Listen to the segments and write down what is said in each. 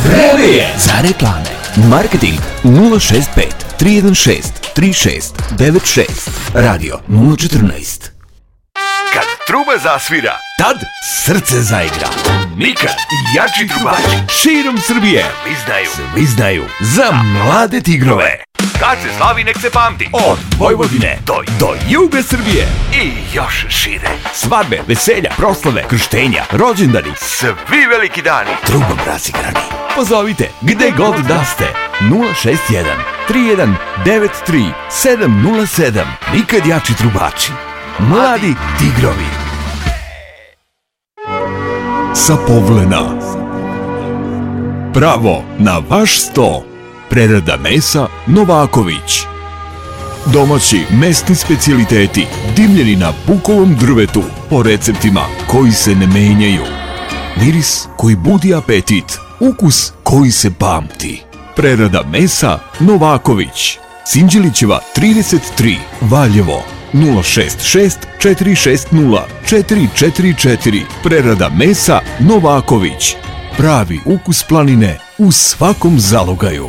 Vreme je za reklame. Marketing 065 316 3696. Radio 014. Kad truba zasvira, tad srce zaigra. Nikad jači trubači širom Srbije svi znaju za mlade tigrove. Kad se slavi, nek se pamti. Od Vojvodine do juga Srbije i još šire. Svadbe, veselja, proslave, krštenja, rođendani, svi veliki dani. Trubom rasigrani. Pozovite gde god da ste. 061 31 93 707. Nikad jači trubači. Mladi tigrovi. Sa Povlena. Pravo na vaš sto. Prerada mesa Novaković. Domaći mesni specijaliteti dimljeni na bukovom drvetu po receptima koji se ne menjaju. Miris koji budi apetit, ukus koji se pamti. Prerada mesa Novaković. Sinđelićeva 33, Valjevo. 066 460 444. Prerada mesa Novaković. Pravi ukus planine u svakom zalogaju.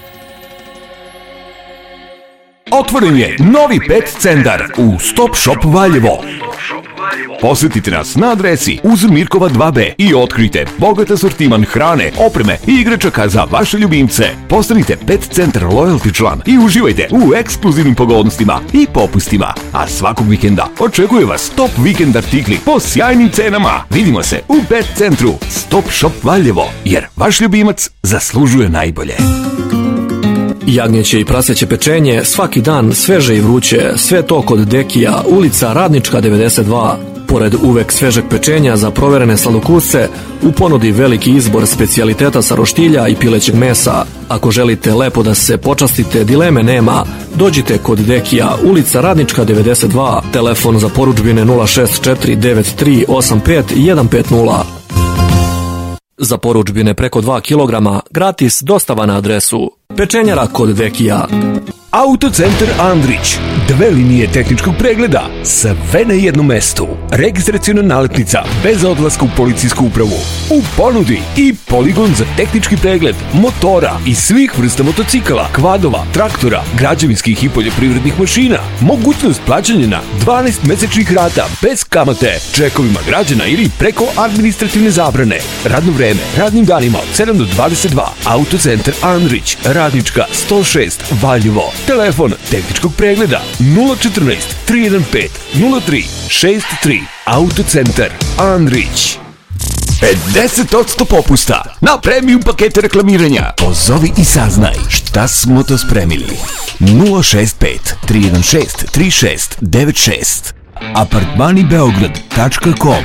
Otvoren je novi pet centar u Stop Shop Valjevo. Posjetite nas na adresi uz Mirkova 2B i otkrite bogat asortiman hrane, opreme i igračaka za vaše ljubimce. Postanite Pet Centar Loyalty član i uživajte u ekskluzivnim pogodnostima i popustima. A svakog vikenda očekuje vas top vikend artikli po sjajnim cenama. Vidimo se u Pet Centru Stop Shop Valjevo, jer vaš ljubimac zaslužuje najbolje. Jagnjeće i praseće pečenje, svaki dan sveže i vruće, sve to kod Dekija, ulica Radnička 92. Pored uvek svežeg pečenja za proverene sladokusce, u ponudi veliki izbor specijaliteta sa roštilja i pilećeg mesa. Ako želite lepo da se počastite, dileme nema. Dođite kod Dekija, ulica Radnička 92, telefon za porudžbine 064 93 85 150. Za porudžbine preko 2 kg, gratis dostava na adresu Pečenjara kod Dekija. Autocentar Andrić. 2 linije tehničkog pregleda, sve na jednom mestu. Registraciona nalepnica bez odlaska u policijsku upravu. U ponudi i poligon za tehnički pregled motora i svih vrsta motocikala, kvadova, traktora, građevinskih i poljoprivrednih mašina. Mogućnost plaćanja na 12 mesečnih rata bez kamate, čekovima građana ili preko administrativne zabrane. Radno vreme, radnim danima od 7 do 22. Autocentar Andrić, Radnička 106, Valjevo. Telefon tehničkog pregleda 014 315 0363. Autocentar Andrić. 50% popusta na premium pakete reklamiranja. Pozovi i saznaj šta smo to spremili. 065 316 3696. Apartmanibeograd.com.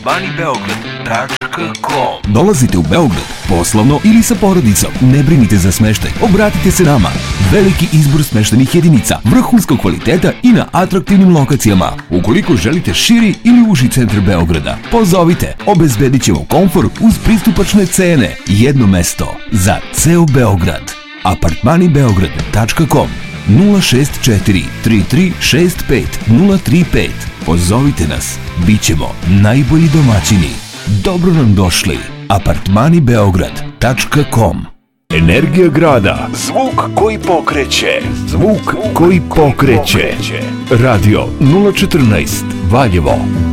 Dolazite u Beograd poslovno ili sa porodicom, ne brinite za smeštaj, obratite se nama. Veliki izbor smeštajnih jedinica, vrhunskog kvaliteta i na atraktivnim lokacijama. Ukoliko želite širi ili uži centar Beograda, pozovite, obezbedit ćemo komfor uz pristupačne cene. Jedno mesto za ceo Beograd. Apartmanibeograd.com. 064 3365 035. Pozovite nas, bit ćemo najbolji domaćini. Dobro nam došli. Apartmanibeograd.com. Energija grada. Zvuk koji pokreće. Radio 014 Valjevo.